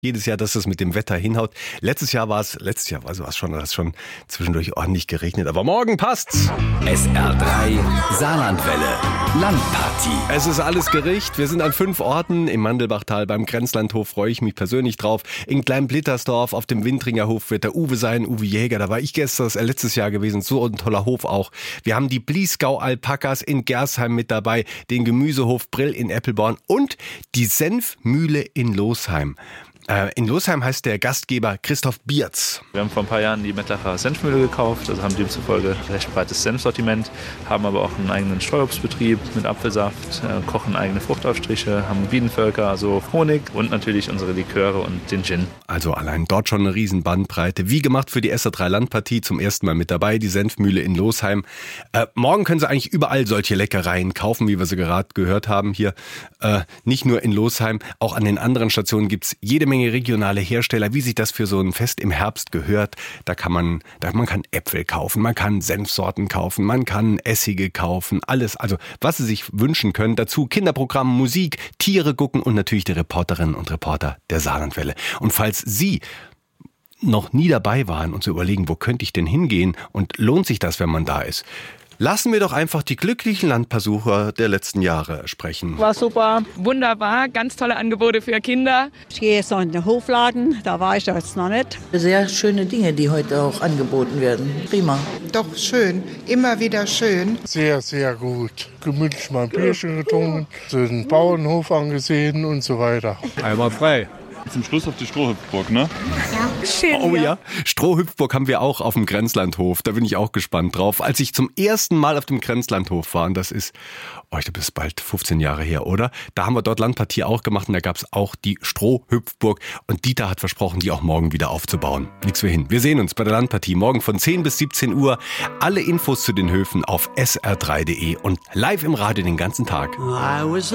jedes Jahr, dass es mit dem Wetter hinhaut. Letztes Jahr war es schon zwischendurch ordentlich geregnet, aber morgen passt's. SR3 Saarlandwelle Landpartie. Es ist alles Gericht. Wir sind an 5 Orten. Im Mandelbachtal beim Grenzlandhof freue ich mich persönlich drauf. In Klein-Blittersdorf auf dem Wintриnger Hof wird der Uwe sein, Uwe Jäger. Da war ich letztes Jahr gewesen. So ein toller Hof auch. Wir haben die Bliesgau-Alpakas in Gersheim mit dabei, den Gemüsehof Brill in Eppelborn und die Senfmühle in Losheim. In Losheim heißt der Gastgeber Christoph Bierz. Wir haben vor ein paar Jahren die Mettlacher Senfmühle gekauft, also haben demzufolge ein recht breites Senfsortiment, haben aber auch einen eigenen Streuobstbetrieb mit Apfelsaft, kochen eigene Fruchtaufstriche, haben Bienenvölker, also Honig und natürlich unsere Liköre und den Gin. Also allein dort schon eine riesen Bandbreite. Wie gemacht für die SR3 Landpartie, zum ersten Mal mit dabei, die Senfmühle in Losheim. Morgen können Sie eigentlich überall solche Leckereien kaufen, wie wir sie gerade gehört haben hier. Nicht nur in Losheim, auch an den anderen Stationen gibt's jede Menge regionale Hersteller, wie sich das für so ein Fest im Herbst gehört. Man kann Äpfel kaufen, man kann Senfsorten kaufen, man kann Essige kaufen, alles, also was Sie sich wünschen können. Dazu Kinderprogramm, Musik, Tiere gucken und natürlich die Reporterinnen und Reporter der Saarlandwelle. Und falls Sie noch nie dabei waren und zu überlegen, wo könnte ich denn hingehen und lohnt sich das, wenn man da ist? Lassen wir doch einfach die glücklichen Landbesucher der letzten Jahre sprechen. War super. Wunderbar, ganz tolle Angebote für Kinder. Ich gehe jetzt noch in den Hofladen, da war ich jetzt noch nicht. Sehr schöne Dinge, die heute auch angeboten werden. Prima. Doch schön, immer wieder schön. Sehr, sehr gut. Gemütlich mal ein Bierchen getrunken, den Bauernhof angesehen und so weiter. Einmal frei. Zum Schluss auf die Strohhüpfburg, ne? Ja. Schön, oh ja, Strohhüpfburg haben wir auch auf dem Grenzlandhof. Da bin ich auch gespannt drauf. Als ich zum ersten Mal auf dem Grenzlandhof war, und das ist, das ist bald 15 Jahre her, oder? Da haben wir dort Landpartie auch gemacht und da gab es auch die Strohhüpfburg. Und Dieter hat versprochen, die auch morgen wieder aufzubauen. Nichts für hin. Wir sehen uns bei der Landpartie morgen von 10 bis 17 Uhr. Alle Infos zu den Höfen auf sr3.de und live im Radio den ganzen Tag.